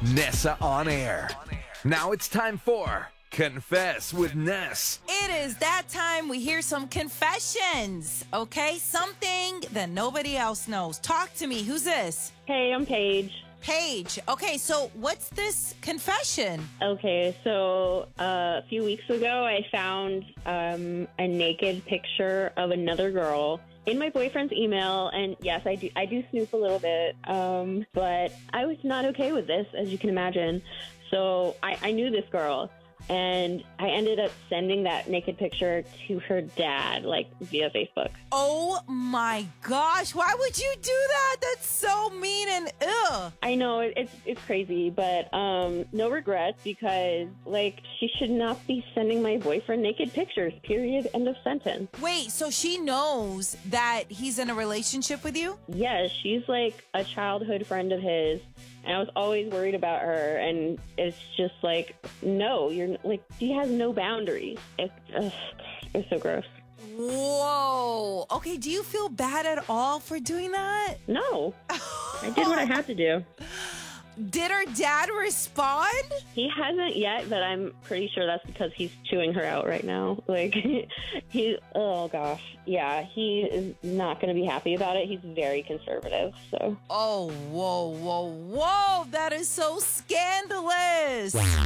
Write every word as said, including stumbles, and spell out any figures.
Nessa on air. Now it's time for Confess with Ness. It is that time we hear some confessions, okay? Something that nobody else knows. Talk to me. Who's this? Hey, I'm Paige. Paige. Okay, so what's this confession? Okay, so uh, a few weeks ago, I found um, a naked picture of another girl in my boyfriend's email, and yes, I do I do snoop a little bit, um, but I was not okay with this, as you can imagine. So I, I knew this girl, and I ended up sending that naked picture to her dad, like via Facebook. Oh my gosh, why would you do that? That's so mean and ugh. I know it, it's it's crazy, but um, no regrets, because like she should not be sending my boyfriend naked pictures. Period. End of sentence. Wait, so she knows that he's in a relationship with you? Yes, she's like a childhood friend of his, and I was always worried about her. And it's just like, no, you're like, she has no boundaries. It's, ugh, it's so gross. Whoa. Okay, do you feel bad at all for doing that? No, I did what I had to do. Did her dad respond? He hasn't yet, but I'm pretty sure that's because he's chewing her out right now. Like, he, oh gosh. Yeah, he is not going to be happy about it. He's very conservative, so. Oh, whoa, whoa, whoa. That is so scandalous.